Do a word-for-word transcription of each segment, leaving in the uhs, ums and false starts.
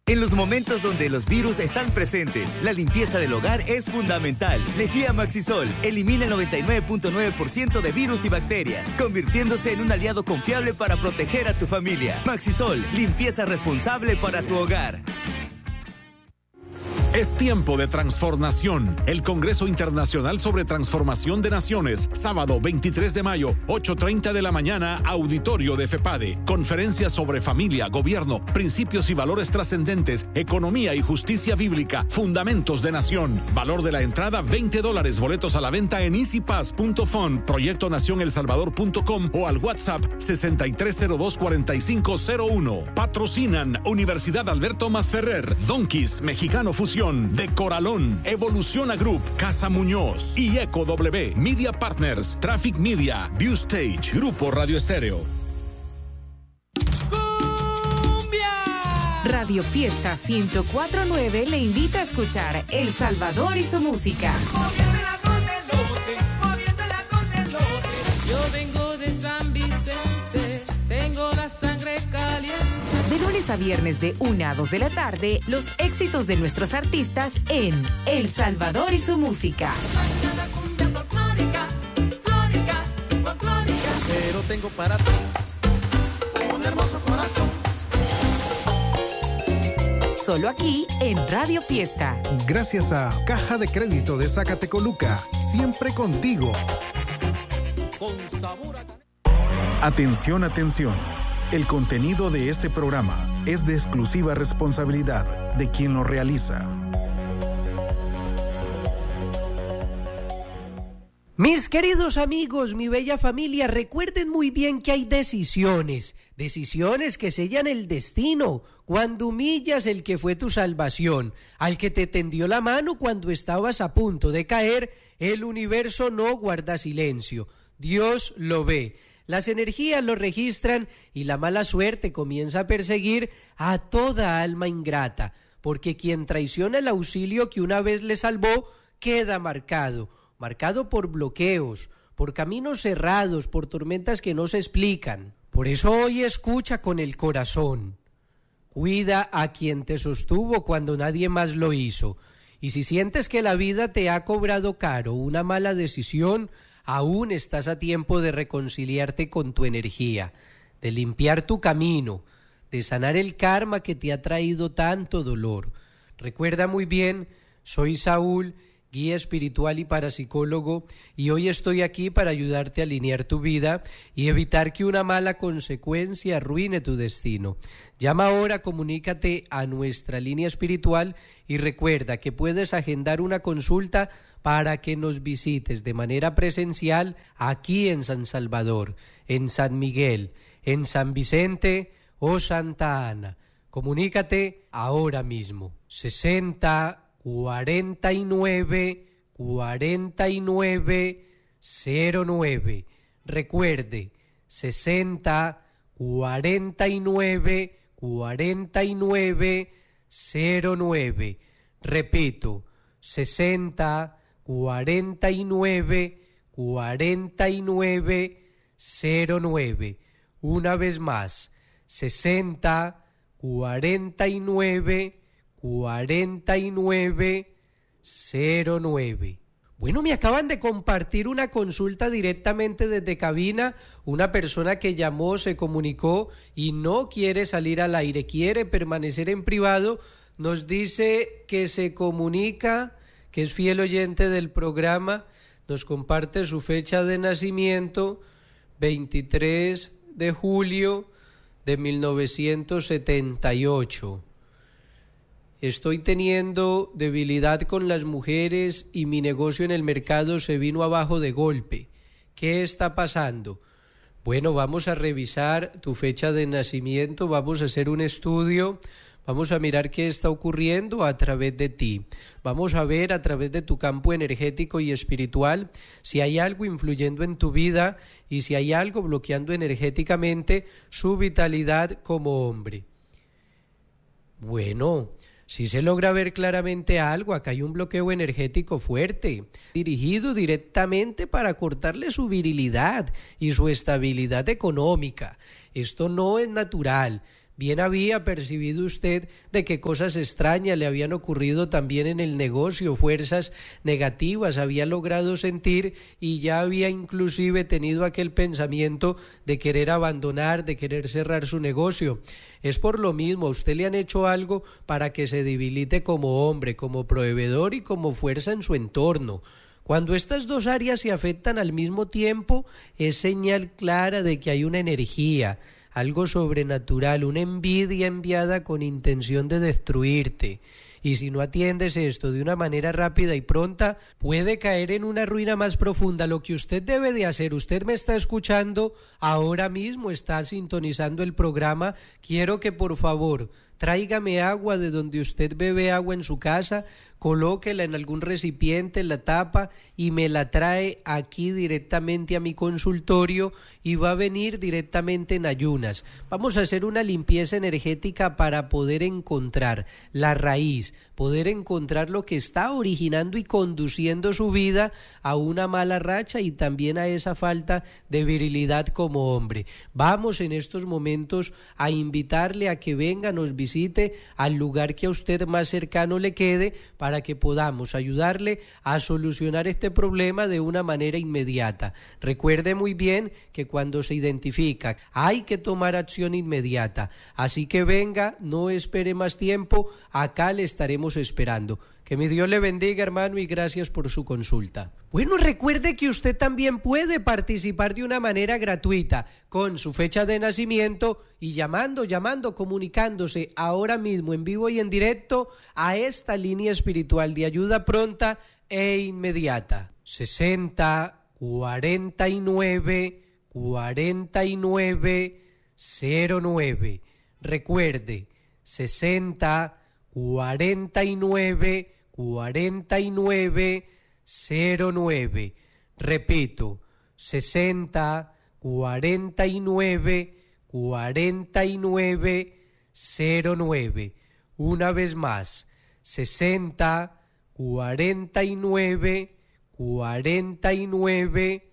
En los momentos donde los virus están presentes, la limpieza del hogar es fundamental. Lejía Maxisol elimina el noventa y nueve punto nueve por ciento de virus y bacterias, convirtiéndose en un aliado confiable para proteger a tu familia. Maxisol, limpieza responsable para tu hogar. Es tiempo de transformación. El Congreso Internacional sobre Transformación de Naciones, sábado veintitrés de mayo, ocho treinta de la mañana, auditorio de FEPADE. Conferencia sobre familia, gobierno, principios y valores trascendentes, economía y justicia bíblica, fundamentos de nación. Valor de la entrada veinte dólares. Boletos a la venta en easy pass punto fund, proyecto nación el salvador punto com o al WhatsApp sesenta y tres cero dos cuarenta y cinco cero uno. Patrocinan Universidad Alberto Masferrer, Donkeys, Mexicano Fusión, De Coralón, Evoluciona Group, Casa Muñoz y Eco W, Media Partners, Traffic Media, View Stage, Grupo Radio Estéreo. Radio Fiesta ciento cuatro punto nueve le invita a escuchar El Salvador y su música. Yo vengo de San Vicente, tengo la sangre caliente. De lunes a viernes de una a dos de la tarde, los éxitos de nuestros artistas en El Salvador y su música. Pero tengo para ti un hermoso corazón. Solo aquí en Radio Fiesta. Gracias a Caja de Crédito de Zacatecoluca, siempre contigo. Con sabor a... Atención, atención. El contenido de este programa es de exclusiva responsabilidad de quien lo realiza. Mis queridos amigos, mi bella familia, recuerden muy bien que hay decisiones, decisiones que sellan el destino. Cuando humillas el que fue tu salvación, al que te tendió la mano cuando estabas a punto de caer, el universo no guarda silencio. Dios lo ve. Las energías lo registran y la mala suerte comienza a perseguir a toda alma ingrata, porque quien traiciona el auxilio que una vez le salvó queda marcado, marcado por bloqueos, por caminos cerrados, por tormentas que no se explican. Por eso hoy escucha con el corazón. Cuida a quien te sostuvo cuando nadie más lo hizo. Y si sientes que la vida te ha cobrado caro una mala decisión, aún estás a tiempo de reconciliarte con tu energía, de limpiar tu camino, de sanar el karma que te ha traído tanto dolor. Recuerda muy bien, soy Saúl, guía espiritual y parapsicólogo, y hoy estoy aquí para ayudarte a alinear tu vida y evitar que una mala consecuencia arruine tu destino. Llama ahora, comunícate a nuestra línea espiritual y recuerda que puedes agendar una consulta para que nos visites de manera presencial aquí en San Salvador, en San Miguel, en San Vicente o Santa Ana. Comunícate ahora mismo. sesenta cuarenta y nueve cuarenta y nueve cero nueve. Recuerde, sesenta cuarenta y nueve cuarenta y nueve cero nueve. Repito, sesenta cuarenta y nueve cuarenta y nueve cero nueve. Una vez más, sesenta cuarenta y nueve cuarenta y nueve cero nueve. Bueno, me acaban de compartir una consulta directamente desde cabina, una persona que llamó, se comunicó y no quiere salir al aire, quiere permanecer en privado. Nos dice que se comunica, que es fiel oyente del programa, nos comparte su fecha de nacimiento, veintitrés de julio de mil novecientos setenta y ocho. Estoy teniendo debilidad con las mujeres y mi negocio en el mercado se vino abajo de golpe. ¿Qué está pasando? Bueno, vamos a revisar tu fecha de nacimiento, vamos a hacer un estudio, vamos a mirar qué está ocurriendo a través de ti. Vamos a ver a través de tu campo energético y espiritual si hay algo influyendo en tu vida y si hay algo bloqueando energéticamente su vitalidad como hombre. Bueno, si se logra ver claramente algo, acá hay un bloqueo energético fuerte, dirigido directamente para cortarle su virilidad y su estabilidad económica. Esto no es natural. Bien había percibido usted de que cosas extrañas le habían ocurrido también en el negocio, fuerzas negativas había logrado sentir y ya había inclusive tenido aquel pensamiento de querer abandonar, de querer cerrar su negocio. Es por lo mismo, a usted le han hecho algo para que se debilite como hombre, como proveedor y como fuerza en su entorno. Cuando estas dos áreas se afectan al mismo tiempo, es señal clara de que hay una energía, algo sobrenatural, una envidia enviada con intención de destruirte. Y si no atiendes esto de una manera rápida y pronta, puede caer en una ruina más profunda. Lo que usted debe de hacer, usted me está escuchando ahora mismo, está sintonizando el programa, quiero que por favor tráigame agua de donde usted bebe agua en su casa, colóquela en algún recipiente, la tapa y me la trae aquí directamente a mi consultorio y va a venir directamente en ayunas. Vamos a hacer una limpieza energética para poder encontrar la raíz, poder encontrar lo que está originando y conduciendo su vida a una mala racha y también a esa falta de virilidad como hombre. Vamos en estos momentos a invitarle a que venga, nos visite al lugar que a usted más cercano le quede para que podamos ayudarle a solucionar este problema de una manera inmediata. Recuerde muy bien que cuando se identifica hay que tomar acción inmediata. Así que venga, no espere más tiempo, acá le estaremos esperando. Que mi Dios le bendiga, hermano, y gracias por su consulta. Bueno, recuerde que usted también puede participar de una manera gratuita con su fecha de nacimiento y llamando, llamando, comunicándose ahora mismo en vivo y en directo a esta línea espiritual de ayuda pronta e inmediata. sesenta, cuarenta y nueve, cuarenta y nueve, cero nueve. Recuerde, sesenta, cuarenta y nueve, cuarenta y nueve, cero nueve. Repito, sesenta, cuarenta y nueve, cuarenta y nueve, cero nueve. Una vez más, sesenta, cuarenta y nueve, cuarenta y nueve,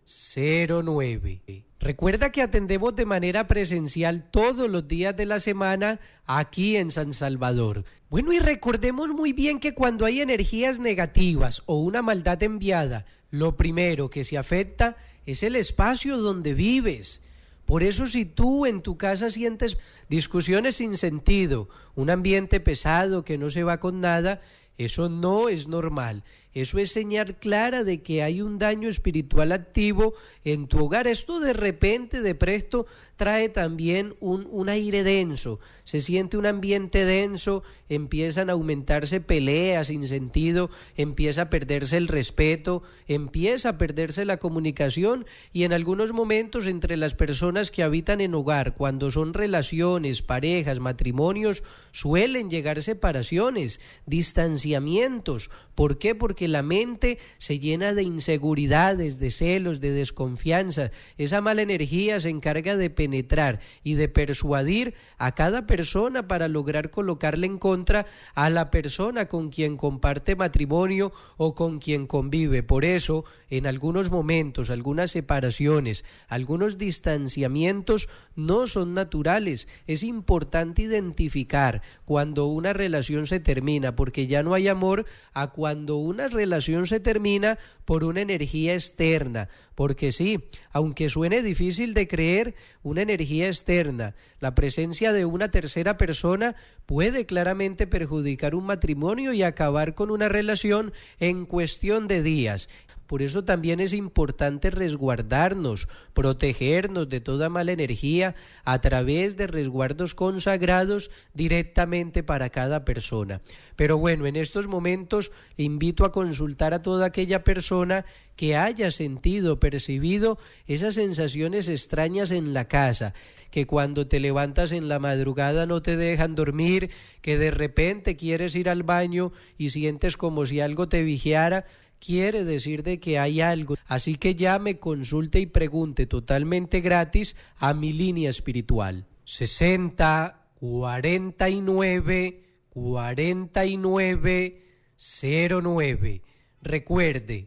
cero nueve. Recuerda que atendemos de manera presencial todos los días de la semana aquí en San Salvador. Bueno, y recordemos muy bien que cuando hay energías negativas o una maldad enviada, lo primero que se afecta es el espacio donde vives. Por eso si tú en tu casa sientes discusiones sin sentido, un ambiente pesado que no se va con nada, eso no es normal. Eso es señal clara de que hay un daño espiritual activo en tu hogar. Esto de repente, de presto, trae también un, un aire denso. Se siente un ambiente denso, empiezan a aumentarse peleas sin sentido, empieza a perderse el respeto, empieza a perderse la comunicación y en algunos momentos entre las personas que habitan en hogar, cuando son relaciones, parejas, matrimonios, suelen llegar separaciones, distanciamientos. ¿Por qué? Porque la mente se llena de inseguridades, de celos, de desconfianza. Esa mala energía se encarga de penetrar y de persuadir a cada persona para lograr colocarle en contra a la persona con quien comparte matrimonio o con quien convive. Por eso, en algunos momentos, algunas separaciones, algunos distanciamientos no son naturales. Es importante identificar cuando una relación se termina, porque ya no hay amor, a cuando una relación se termina por una energía externa, porque sí, aunque suene difícil de creer, una energía externa, la presencia de una tercera persona puede claramente perjudicar un matrimonio y acabar con una relación en cuestión de días. Por eso también es importante resguardarnos, protegernos de toda mala energía a través de resguardos consagrados directamente para cada persona. Pero bueno, en estos momentos invito a consultar a toda aquella persona que haya sentido, percibido esas sensaciones extrañas en la casa, que cuando te levantas en la madrugada no te dejan dormir, que de repente quieres ir al baño y sientes como si algo te vigiara. Quiere decir de que hay algo, así que llame, consulte y pregunte totalmente gratis a mi línea espiritual. sesenta, cuarenta y nueve, cuarenta y nueve, cero nueve. Recuerde,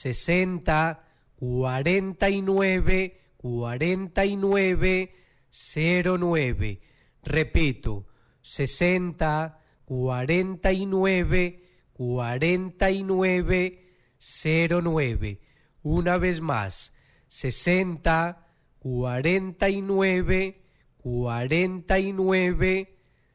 sesenta, cuarenta y nueve, cuarenta y nueve, cero nueve. Repito, sesenta, cuarenta y nueve, cuarenta y nueve, cero nueve. Una vez más, sesenta, cuarenta y nueve, cuarenta y nueve,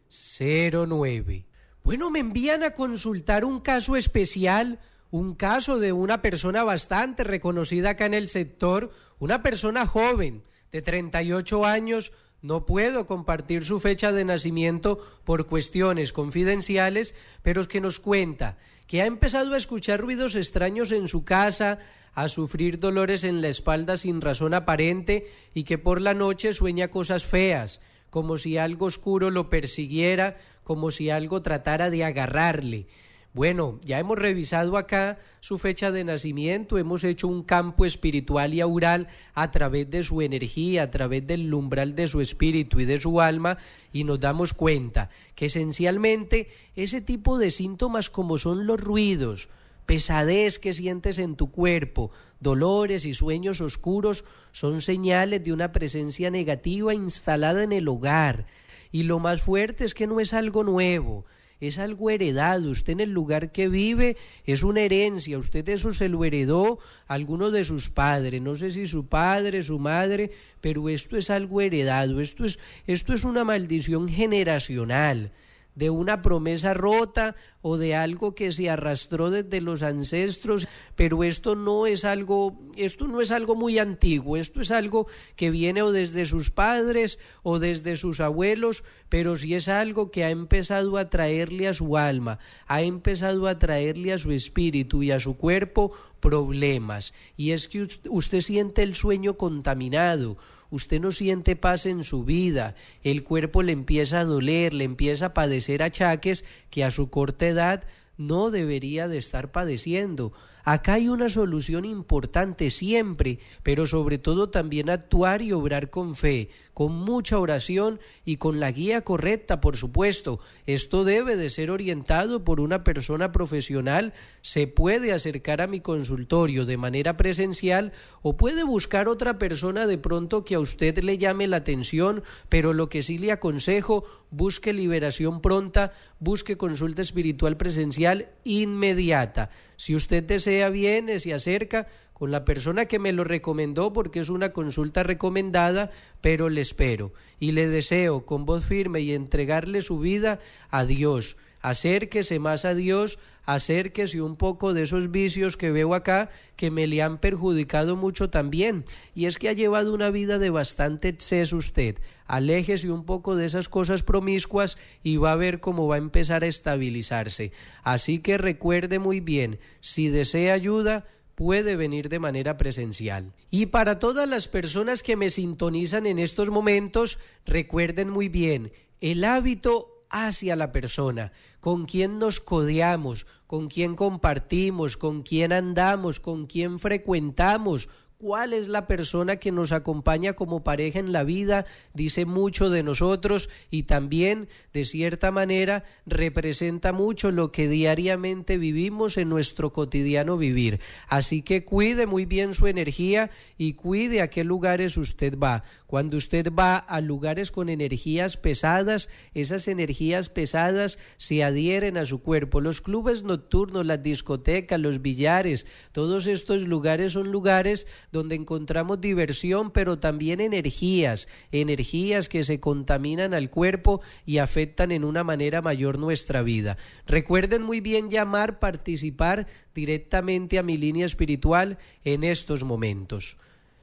cero nueve. Bueno, me envían a consultar un caso especial, un caso de una persona bastante reconocida acá en el sector, una persona joven de treinta y ocho años. No puedo compartir su fecha de nacimiento por cuestiones confidenciales, pero es que nos cuenta que ha empezado a escuchar ruidos extraños en su casa, a sufrir dolores en la espalda sin razón aparente y que por la noche sueña cosas feas, como si algo oscuro lo persiguiera, como si algo tratara de agarrarle. Bueno, ya hemos revisado acá su fecha de nacimiento, hemos hecho un campo espiritual y aural a través de su energía, a través del umbral de su espíritu y de su alma, y nos damos cuenta que esencialmente ese tipo de síntomas como son los ruidos, pesadez que sientes en tu cuerpo, dolores y sueños oscuros son señales de una presencia negativa instalada en el hogar. Y lo más fuerte es que no es algo nuevo, es algo heredado. Usted en el lugar que vive es una herencia, usted eso se lo heredó a alguno de sus padres, no sé si su padre, su madre, pero esto es algo heredado, esto es, esto es una maldición generacional, de una promesa rota o de algo que se arrastró desde los ancestros, pero esto no es algo, esto no es algo muy antiguo, esto es algo que viene o desde sus padres o desde sus abuelos, pero sí es algo que ha empezado a traerle a su alma, ha empezado a traerle a su espíritu y a su cuerpo problemas, y es que usted siente el sueño contaminado. Usted no siente paz en su vida, el cuerpo le empieza a doler, le empieza a padecer achaques que a su corta edad no debería de estar padeciendo. Acá hay una solución importante siempre, pero sobre todo también actuar y obrar con fe, con mucha oración y con la guía correcta, por supuesto. Esto debe de ser orientado por una persona profesional. Se puede acercar a mi consultorio de manera presencial o puede buscar otra persona de pronto que a usted le llame la atención, pero lo que sí le aconsejo, busque liberación pronta, busque consulta espiritual presencial inmediata. Si usted desea, viene, se acerca con la persona que me lo recomendó porque es una consulta recomendada, pero le espero y le deseo con voz firme y entregarle su vida a Dios. Acérquese más a Dios, acérquese un poco de esos vicios que veo acá que me le han perjudicado mucho también, y es que ha llevado una vida de bastante exceso usted. Aléjese un poco de esas cosas promiscuas y va a ver cómo va a empezar a estabilizarse. Así que recuerde muy bien, si desea ayuda, puede venir de manera presencial. Y para todas las personas que me sintonizan en estos momentos, recuerden muy bien, el hábito hacia la persona, con quién nos codeamos, con quién compartimos, con quién andamos, con quién frecuentamos, cuál es la persona que nos acompaña como pareja en la vida, dice mucho de nosotros y también, de cierta manera, representa mucho lo que diariamente vivimos en nuestro cotidiano vivir. Así que cuide muy bien su energía y cuide a qué lugares usted va. Cuando usted va a lugares con energías pesadas, esas energías pesadas se adhieren a su cuerpo. Los clubes nocturnos, las discotecas, los billares, todos estos lugares son lugares donde encontramos diversión, pero también energías, energías que se contaminan al cuerpo y afectan en una manera mayor nuestra vida. Recuerden muy bien llamar, participar directamente a mi línea espiritual en estos momentos.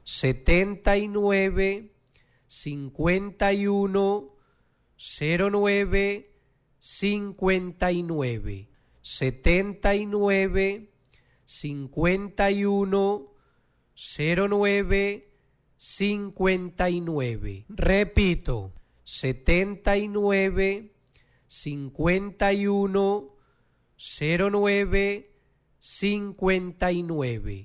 setenta y nueve, cincuenta y uno, cero nueve, cincuenta y nueve. setenta y nueve, cincuenta y uno, cero nueve, cincuenta y nueve. Repito, setenta y nueve, cincuenta y uno, cero nueve, cincuenta y nueve.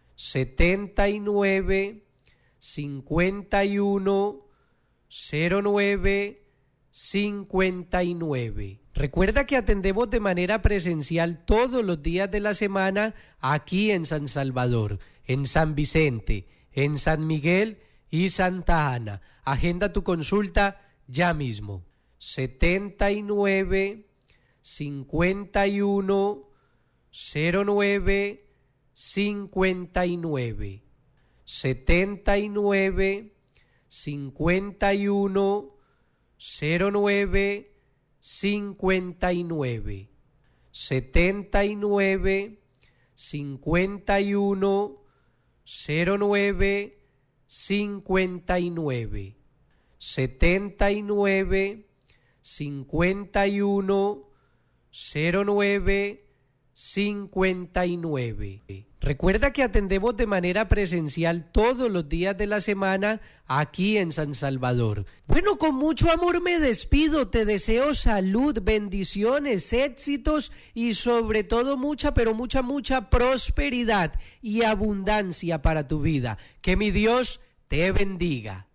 setenta y nueve, cincuenta y uno, cero nueve, cincuenta y nueve. Recuerda que atendemos de manera presencial todos los días de la semana aquí en San Salvador, en San Vicente, en San Miguel y Santa Ana. Agenda tu consulta ya mismo. setenta y nueve, cincuenta y uno, cero nueve, cincuenta y nueve. setenta y nueve, cincuenta y uno, cero nueve, cincuenta y nueve. setenta y nueve, cincuenta y uno, cero nueve, cincuenta y nueve. setenta y nueve, cincuenta y uno, cero nueve, cincuenta y nueve. Recuerda que atendemos de manera presencial todos los días de la semana aquí en San Salvador. Bueno, con mucho amor me despido, te deseo salud, bendiciones, éxitos y sobre todo mucha, pero mucha, mucha prosperidad y abundancia para tu vida. Que mi Dios te bendiga.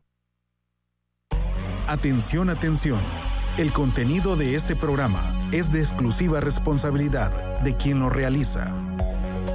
Atención, atención. El contenido de este programa es de exclusiva responsabilidad de quien lo realiza.